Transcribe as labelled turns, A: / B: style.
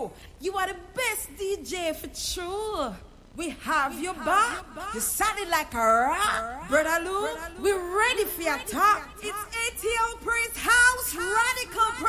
A: you. You are the best DJ for sure. We have your back. You sounded like a rock. Brother Lou, we're ready for your talk. It's ATL Praise House Radical Praise.